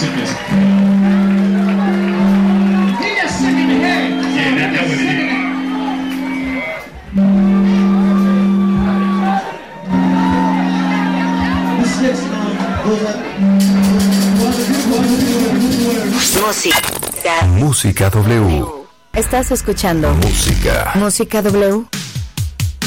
sickness. He got sick in the head. Yeah, that was it. This next Música W. Estás escuchando Música W.